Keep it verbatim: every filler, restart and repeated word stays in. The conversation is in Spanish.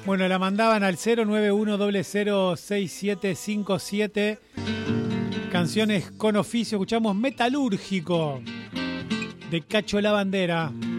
Bueno, la mandaban al cero nueve uno cero cero seis siete cinco siete. Canciones con oficio. Escuchamos Metalúrgico de Cacho La Bandera.